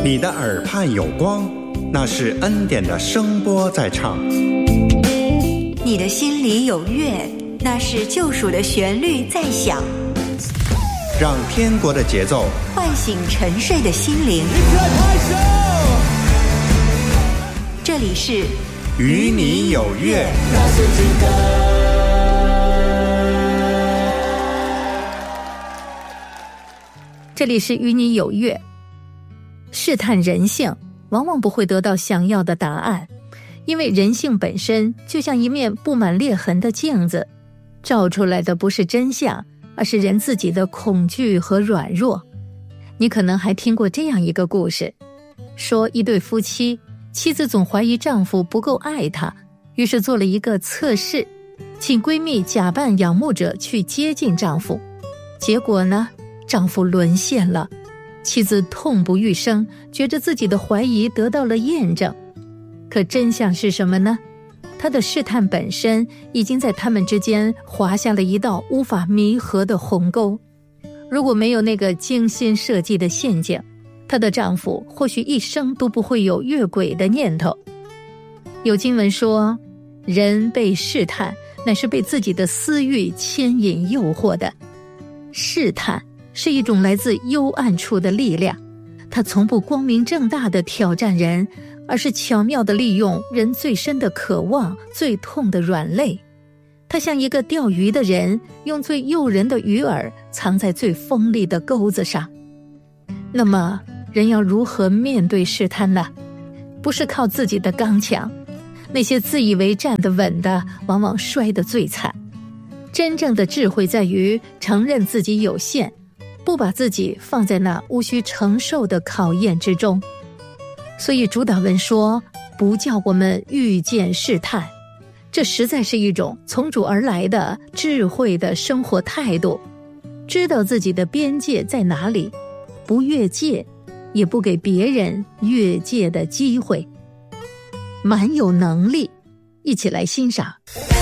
你的耳畔有光，那是恩典的声波在唱。 你的心里有乐，那是救赎的旋律在响。 让天国的节奏唤醒沉睡的心灵。这里是与你有约。 这里是与你有约。试探人性往往不会得到想要的答案，因为人性本身就像一面布满裂痕的镜子，照出来的不是真相，而是人自己的恐惧和软弱。你可能还听过这样一个故事，说一对夫妻，妻子总怀疑丈夫不够爱她，于是做了一个测试，请闺蜜假扮仰慕者去接近丈夫。结果呢，丈夫沦陷了，妻子痛不欲生，觉着自己的怀疑得到了验证。可真相是什么呢？他的试探本身已经在他们之间划下了一道无法弥合的鸿沟。如果没有那个精心设计的陷阱，她的丈夫或许一生都不会有越轨的念头。有经文说，人被试探，乃是被自己的私欲牵引诱惑的。试探是一种来自幽暗处的力量，它从不光明正大地挑战人，而是巧妙地利用人最深的渴望、最痛的软肋。它像一个钓鱼的人，用最诱人的鱼饵藏在最锋利的钩子上。那么，人要如何面对试探呢？不是靠自己的刚强，那些自以为站得稳的，往往摔得最惨。真正的智慧在于承认自己有限，不把自己放在那无需承受的考验之中。所以主祷文说，不叫我们遇见试探，这实在是一种从主而来的智慧的生活态度，知道自己的边界在哪里，不越界，也不给别人越界的机会。蛮有能力，一起来欣赏。